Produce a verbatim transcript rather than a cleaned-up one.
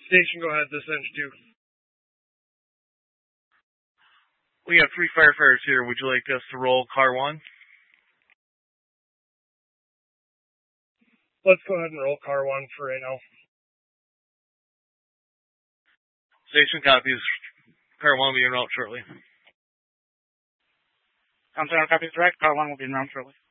Station, go ahead, this engine two. We have three firefighters here. Would you like us to roll car one? Let's go ahead and roll car one for right now. Station copies. Car one will be en route shortly. Counselor copies direct. Car one will be en route shortly.